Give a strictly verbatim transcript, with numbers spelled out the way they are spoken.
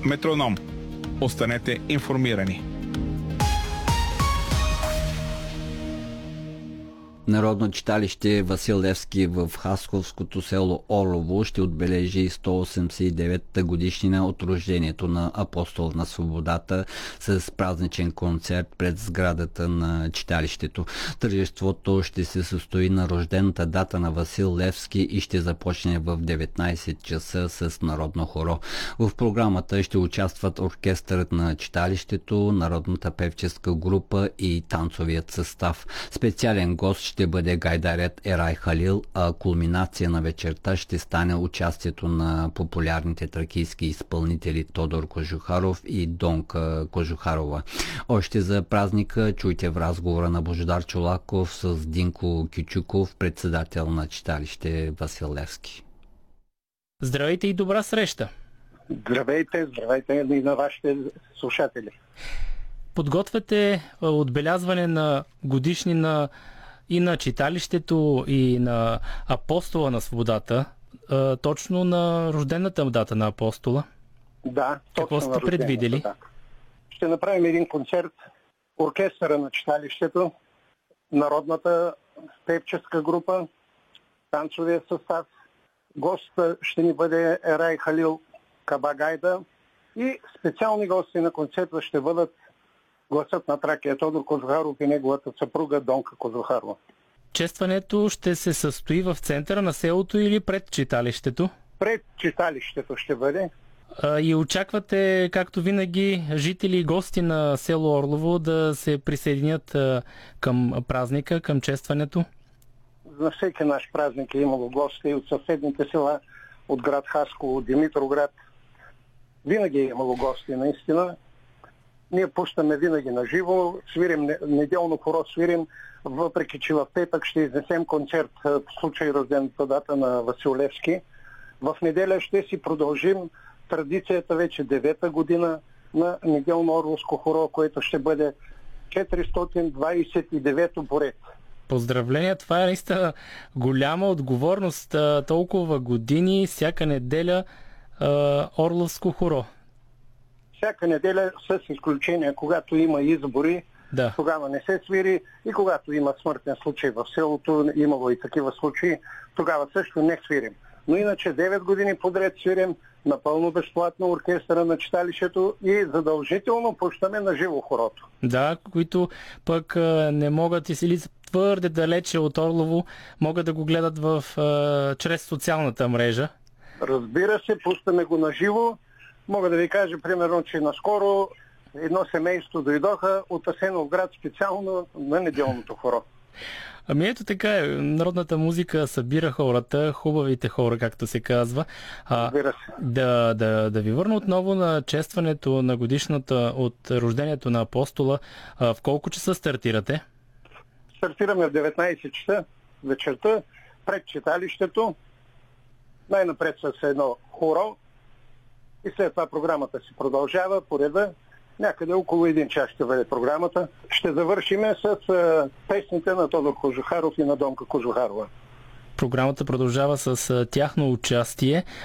Метроном. Останете информирани. Народно читалище Васил Левски в Хасковското село Орлово ще отбележи сто осемдесет и девета годишнина от рождението на Апостол на свободата с празничен концерт пред сградата на читалището. Тържеството ще се състои на рождената дата на Васил Левски и ще започне в деветнайсет часа с народно хоро. В програмата ще участват оркестърът на читалището, народната певческа група и танцовият състав. Специален гост ще ще бъде гайдарят Ерай Халил, а кулминация на вечерта ще стане участието на популярните тракийски изпълнители Тодор Кожухаров и Донка Кожухарова. Още за празника чуйте в разговора на Божидар Чолаков с Динко Кючуков, председател на читалище Васил Левски. Здравейте и добра среща! Здравейте, здравейте и на вашите слушатели. Подготвяте отбелязване на годишнина и на читалището, и на Апостола на свободата, точно на рождената дата на Апостола. Да, какво сте предвидели? Да. Ще направим един концерт, оркестъра на читалището, народната певческа група, танцовия състав. Гост ще ни бъде Ерай Халил Кабагайда и специални гости на концерта ще бъдат гласът на Тракия Тодор Кожухаров и неговата съпруга Донка Кожухарова. Честването ще се състои в центъра на селото или пред читалището? Пред читалището ще бъде. А, и очаквате, както винаги, жители и гости на село Орлово да се присъединят а, към празника, към честването? На всеки наш празник е имало гости от съседните села, от град Хасково, Димитроград. Винаги е имало гости, наистина. Ние пущаме винаги на живо, свирим неделно хоро, свирим, въпреки че в петък ще изнесем концерт в случай рождената дата на Васил Левски. В неделя ще си продължим традицията вече девета година на неделно орловско хоро, което ще бъде четиристотин двайсет и девето поред. Поздравления, това е наистина голяма отговорност. Толкова години, всяка неделя орловско хоро. Всяка неделя, с изключение, когато има избори, да. Тогава не се свири, и когато има смъртен случай в селото, имало и такива случаи, тогава също не свирим. Но иначе девет години подред свирим напълно безплатно оркестъра на читалището и задължително пущаме на живо хорото. Да, които пък не могат и си твърде далече от Орлово, могат да го гледат в, чрез социалната мрежа. Разбира се, пущаме го на живо. Мога да ви кажа, примерно, че наскоро едно семейство дойдоха от Асеновград специално на неделното хоро. Ами ето така е. Народната музика събира хората, хубавите хора, както се казва. А, да, да, да ви върна отново на честването на годишната от рождението на Апостола. А, в колко часа стартирате? Стартираме в деветнайсет часа вечерта пред читалището. Най-напред с едно хоро. И след това програмата си продължава по реда. Някъде около един час ще бъде програмата. Ще завършиме с а, песните на Тодор Кожухаров и на Донка Кожухарова. Програмата продължава с а, тяхно участие.